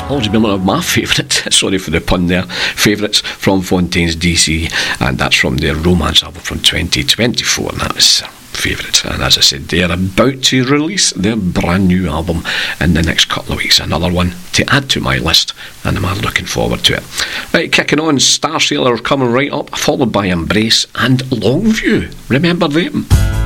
Always been one of my favourites, sorry for the pun there, favourites from Fontaines DC, and that's from their Romance album from 2024, and that was favourite. And as I said, they're about to release their brand new album in the next couple of weeks. Another one to add to my list, and I'm looking forward to it. Right, kicking on, Starsailor coming right up, followed by Embrace and Longview. Remember them?